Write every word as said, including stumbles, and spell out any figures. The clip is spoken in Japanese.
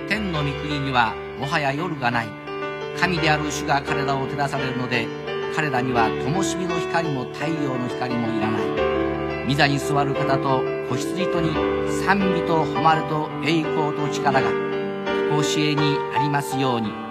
天の御国にはもはや夜がない。神である主が彼らを照らされるので、彼らには灯火の光も太陽の光もいらない。御座に座る方と子羊とに賛美と誉れと栄光と力が常しえにありますように。